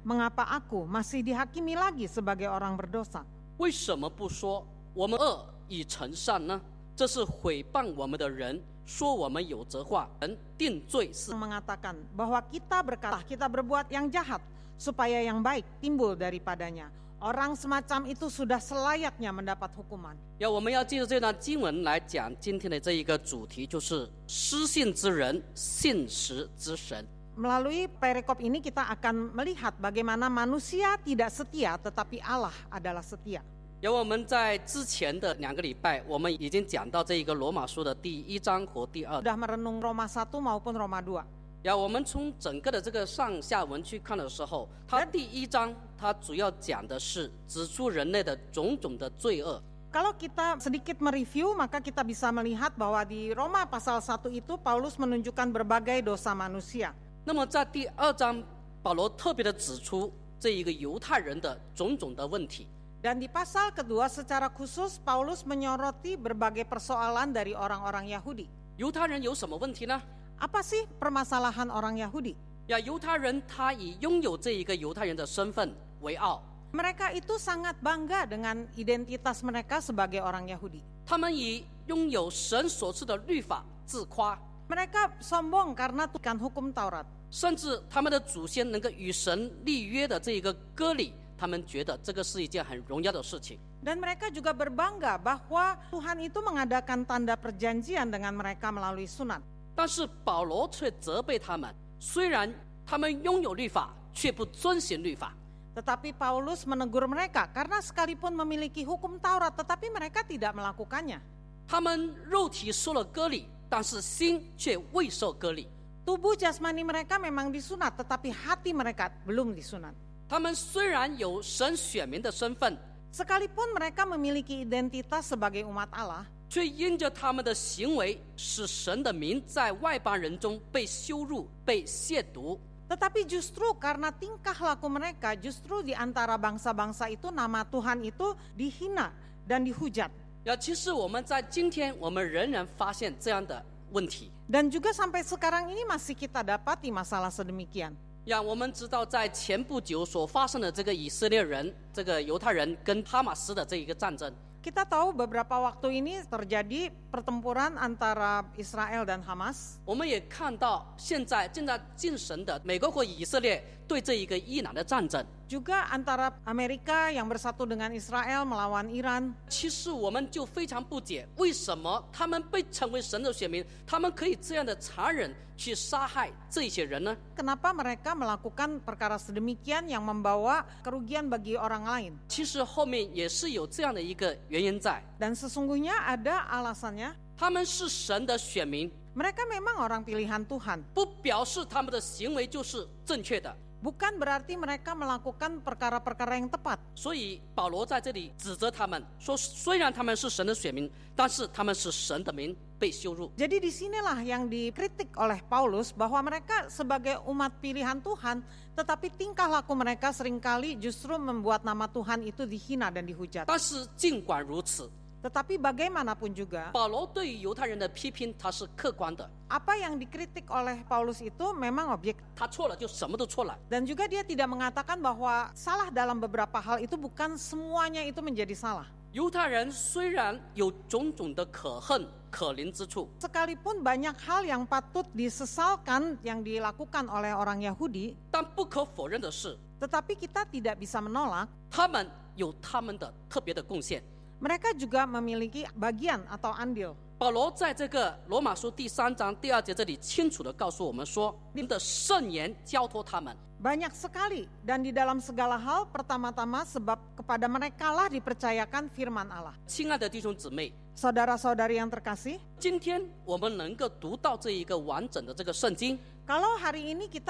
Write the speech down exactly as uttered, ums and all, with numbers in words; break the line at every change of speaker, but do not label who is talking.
mengapa aku masih dihakimi lagi sebagai orang berdosa?
为什么不说我们恶已成善呢？这是毁谤我们的人，说我们有责话，人定罪是。
Mengatakan bahwa kita berkata kita berbuat yang jahat supaya yang baik timbul daripadanya. Orang semacam itu sudah selayaknya mendapat hukuman.
要我们要记住这段经文来讲今天的这一个主题，就是失信之人，信实之神。
Melalui perikop ini kita akan melihat bagaimana manusia tidak setia tetapi Allah adalah setia.
有我们在之前的两个礼拜，我们已经讲到这一个罗马书的第一章和第二。
Sudah merenung Roma satu maupun Roma dua.
要我们从整个的这个上下文去看的时候，它第一章它主要讲的是指出人类的种种的罪恶。
Kalau kita sedikit mereview, maka kita bisa melihat bahwa di Roma pasal satu itu Paulus menunjukkan berbagai dosa manusia.
那么在第二章，保罗特别的指出这一个犹太人的种种的问题。
Dan di pasal kedua secara khusus Paulus menyoroti berbagai persoalan dari orang-orang Yahudi.
犹太人有什么问题呢？
Apa sih permasalahan orang Yahudi?
呀，犹太人他以拥有这一个犹太人的身份为傲，
Mereka itu sangat bangga dengan identitas mereka sebagai orang Yahudi.
他们以拥有神所赐的律法自夸，
Mereka sombong karena tukan hukum Taurat.
甚至他们的祖先能够与神立约的这一个割礼，他们觉得这个是一件很荣耀的事情。
Dan mereka juga berbangga bahwa Tuhan itu mengadakan tanda perjanjian dengan mereka melalui sunat.
但是保罗却责备他们，虽然他们拥有律法，却不遵行律法。
Tetapi Paulus menegur mereka karena sekalipun memiliki hukum Taurat tetapi mereka tidak melakukannya.
他们肉体受了割礼，但是心却未受割礼。
Tubuh jasmani mereka memang disunat tetapi hati mereka belum disunat.
他们虽然有神选民的身份，
Sekalipun mereka memiliki identitas sebagai umat Allah,
却因着他们的行为，使神的名在外邦人中被羞辱、被亵渎。
tetapi justru karena tingkah laku mereka, justru di antara bangsa-bangsa itu nama Tuhan itu dihina dan dihujat.
呀，其实我们在今天，我们仍然发现这样的问题。
Dan juga sampai sekarang ini masih kita dapati masalah sedemikian.
呀，我们知道在前不久所发生的这个以色列人、这个犹太人跟哈马斯的这一个战争。
Kita tahu beberapa waktu ini terjadi pertempuran antara Israel dan Hamas.
我们也看到现在正在进行的美国和以色列对这一个伊朗的战争。
Juga antara Amerika yang bersatu dengan Israel melawan Iran.
其实我们就非常不解，为什么他们被称为神的选民，他们可以这样的残忍去杀害这些人呢？
Kenapa mereka melakukan perkara sedemikian yang membawa kerugian bagi orang lain?
其实后面也是有这样的一个原因在，
Dan sesungguhnya ada alasannya.
他们是神的选民，
Mereka memang orang pilihan Tuhan.
不表示他们的行为就是正确的。
Bukan berarti mereka melakukan perkara-perkara yang tepat.
所以保罗在这里指责他们说，虽然他们是神的选民，但是他们是神的名被羞辱。
Jadi disinilah yang dikritik oleh Paulus bahwa mereka sebagai umat pilihan Tuhan, tetapi tingkah laku mereka seringkali justru membuat nama Tuhan itu dihina dan dihujat.
但是尽管如此，
Tetapi bagaimanapun juga,
保罗对于犹太人的批评他是客观的，
apa yang dikritik oleh Paulus itu memang objek.
他错了就什么都错了。
Dan juga dia tidak mengatakan bahwa salah dalam beberapa hal itu bukan semuanya itu menjadi salah.
犹太人虽然有种种的可恨可怜之处，
Sekalipun banyak hal yang patut disesalkan yang dilakukan oleh orang Yahudi,
但不可否认的是，
tetapi kita tidak bisa menolak,
他们有他们的特别的贡献。
mereka juga memiliki bagian atau andil.
保罗在这个罗马书第三章第二节这里清楚地告诉我们说，你们的圣言交托他们。
Banyak sekali dan di dalam segala hal pertama-tama sebab kepada merekalah dipercayakan firman Allah.
亲爱的弟兄姊妹，
Saudara-saudari yang terkasih,
今天我们能够读到这一个完整的这个圣经，
kalau hari ini kita